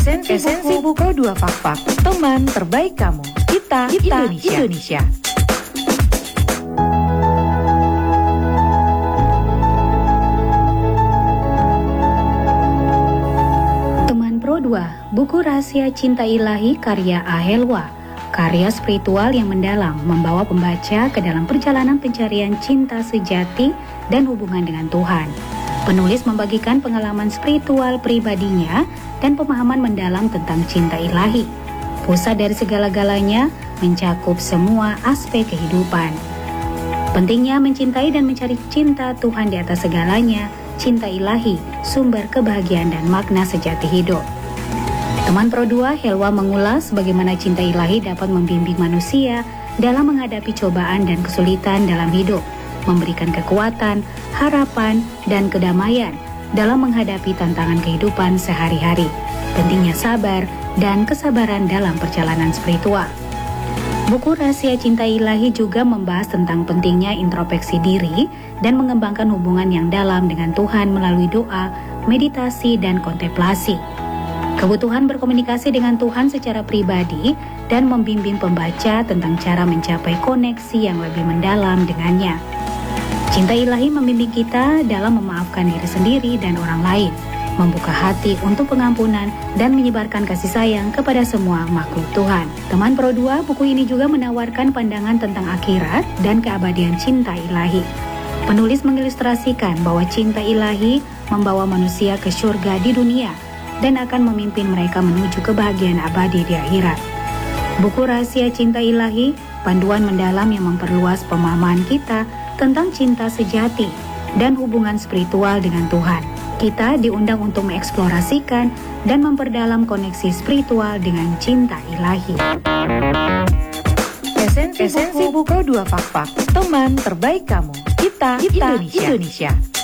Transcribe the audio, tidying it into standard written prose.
Esensi buku Pro 2 Fak-Fak, teman terbaik kamu. Kita Indonesia. Teman Pro 2, buku Rahasia Cinta Ilahi karya A. Helwa. Karya spiritual yang mendalam membawa pembaca ke dalam perjalanan pencarian cinta sejati dan hubungan dengan Tuhan. Penulis membagikan pengalaman spiritual pribadinya dan pemahaman mendalam tentang cinta ilahi. Pusat dari segala-galanya mencakup semua aspek kehidupan. Pentingnya mencintai dan mencari cinta Tuhan di atas segalanya, cinta ilahi, sumber kebahagiaan dan makna sejati hidup. Teman Pro 2, Helwa mengulas bagaimana cinta ilahi dapat membimbing manusia dalam menghadapi cobaan dan kesulitan dalam hidup, memberikan kekuatan, harapan, dan kedamaian dalam menghadapi tantangan kehidupan sehari-hari. Pentingnya sabar dan kesabaran dalam perjalanan spiritual. Buku Rahasia Cinta Ilahi juga membahas tentang pentingnya introspeksi diri dan mengembangkan hubungan yang dalam dengan Tuhan melalui doa, meditasi, dan kontemplasi. Kebutuhan berkomunikasi dengan Tuhan secara pribadi dan membimbing pembaca tentang cara mencapai koneksi yang lebih mendalam dengannya. Cinta ilahi membimbing kita dalam memaafkan diri sendiri dan orang lain, membuka hati untuk pengampunan, dan menyebarkan kasih sayang kepada semua makhluk Tuhan. Teman Pro 2, buku ini juga menawarkan pandangan tentang akhirat dan keabadian cinta ilahi. Penulis mengilustrasikan bahwa cinta ilahi membawa manusia ke surga di dunia dan akan memimpin mereka menuju kebahagiaan abadi di akhirat. Buku Rahasia Cinta Ilahi, panduan mendalam yang memperluas pemahaman kita tentang cinta sejati dan hubungan spiritual dengan Tuhan. Kita diundang untuk mengeksplorasikan dan memperdalam koneksi spiritual dengan cinta ilahi. Esensi buku Pro 2 Fak-Fak, teman terbaik kamu. Kita Indonesia.